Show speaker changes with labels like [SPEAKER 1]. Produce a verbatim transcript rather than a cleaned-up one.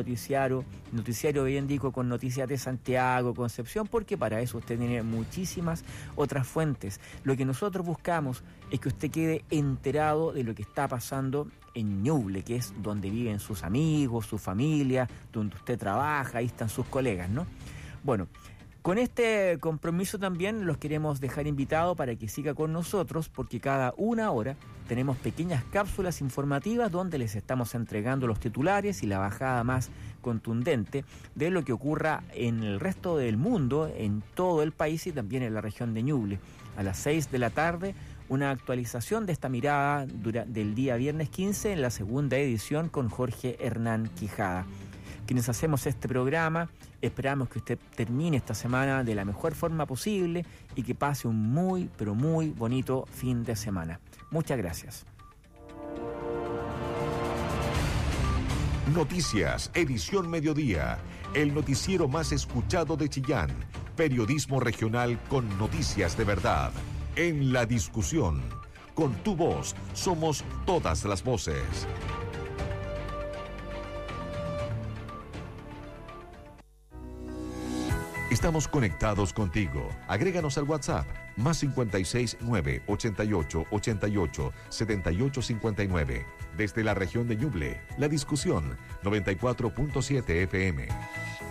[SPEAKER 1] noticiario, noticiario verídico con noticias de Santiago, Concepción, porque para eso usted tiene muchísimas otras fuentes. Lo que nosotros buscamos es que usted quede enterado de lo que está pasando en Ñuble, que es donde viven sus amigos, su familia, donde usted trabaja, ahí están sus colegas, ¿no? Bueno, con este compromiso también los queremos dejar invitados para que siga con nosotros, porque cada una hora tenemos pequeñas cápsulas informativas donde les estamos entregando los titulares y la bajada más contundente de lo que ocurra en el resto del mundo, en todo el país y también en la región de Ñuble. A las seis de la tarde, una actualización de esta mirada dura, del día viernes quince en la segunda edición con Jorge Hernán Quijada. Quienes hacemos este programa, esperamos que usted termine esta semana de la mejor forma posible y que pase un muy, pero muy bonito fin de semana. Muchas gracias.
[SPEAKER 2] Noticias, edición mediodía, el noticiero más escuchado de Chillán, periodismo regional con noticias de verdad. En la discusión, con tu voz, somos todas las voces. Estamos conectados contigo. Agréganos al WhatsApp, más cincuenta y seis, nueve, ochenta y ocho, ochenta y ocho, setenta y ocho cincuenta y nueve. Desde la región de Ñuble, la discusión, noventa y cuatro punto siete F M.